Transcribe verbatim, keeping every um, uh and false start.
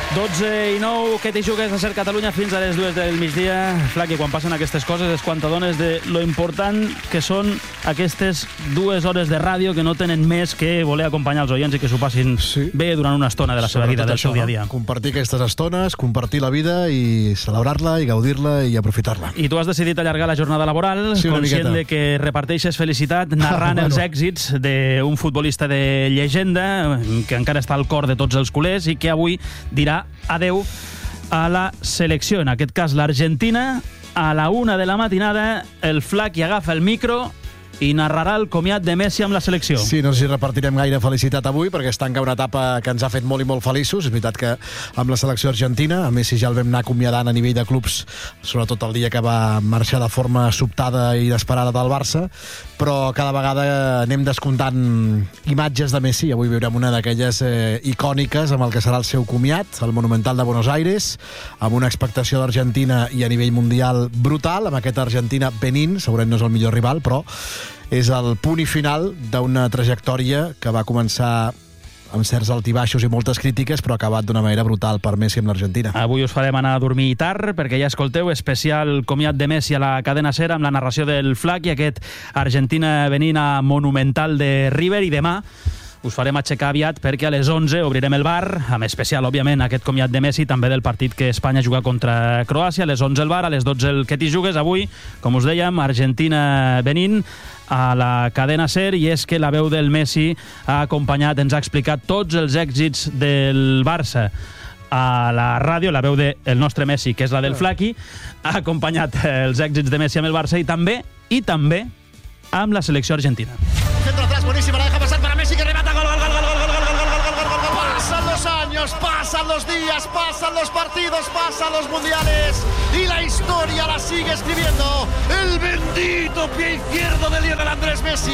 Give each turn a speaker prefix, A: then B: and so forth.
A: dotze i nou, que t'hi jugues a Ser Catalunya fins a les dues del migdia. Flaqui, quan passen aquestes coses és quan t'adones de lo important que són aquestes dues hores de ràdio que no tenen més que voler acompanyar els oients i que s'ho passin sí. bé durant una estona de la seva vida, del seu dia a dia.
B: Compartir aquestes estones, compartir la vida i celebrar-la i gaudir-la i aprofitar-la.
A: I tu has decidit allargar la jornada laboral,
B: sí,
A: conscient de que reparteixes felicitat narrant ah, bueno. els èxits d'un futbolista de llegenda que encara està al cor de tots els culers i que avui dirà adeu a la selecció, en aquest cas l'Argentina. A la una de la matinada el Flaqui agafa el micro i narrarà el comiat de Messi amb la selecció.
B: Sí, no sé si repartirem gaire felicitat avui perquè es tanca una etapa que ens ha fet molt i molt feliços. És veritat que amb la selecció argentina a Messi ja el vam anar acomiadant a nivell de clubs, sobretot el dia que va marxar de forma sobtada i inesperada del Barça, però cada vegada anem descomptant imatges de Messi. Avui veurem una d'aquelles eh, icòniques amb el que serà el seu comiat, el Monumental de Buenos Aires, amb una expectació d'Argentina i a nivell mundial brutal, amb aquest Argentina-Benín, segurament no és el millor rival, però és el punt i final d'una trajectòria que va començar amb certs altibaixos i moltes crítiques, però ha acabat d'una manera brutal per Messi amb l'Argentina.
A: Avui us farem anar a dormir tard, perquè ja escolteu especial comiat de Messi a la cadena SER amb la narració del Flaqui, aquest Argentina-Benín a Monumental de River, i demà us farem aixecar aviat perquè a les onze obrirem el bar, amb especial, òbviament, aquest comiat de Messi, també del partit que Espanya juga contra Croàcia. A les onze el bar, a les dotze el que t'hi jugues. Avui, com us dèiem, Argentina-Benín a la cadena SER, i és que la veu del Messi ha acompanyat, ens ha explicat tots els èxits del Barça a la ràdio. La veu del nostre Messi, que és la del Flaqui, ha acompanyat els èxits de Messi amb el Barça i també, i també amb la selecció argentina.
C: Centro atrás, buenísima, la deja pasar para Messi, que remata, gol, gol, gol, gol, gol, gol, gol, gol, gol, gol, gol, gol. Pasan los años, pasan los días, pasan los partidos, pasan los mundiales y la historia la sigue escribiendo el bendito pie izquierdo de Lionel Andrés Messi.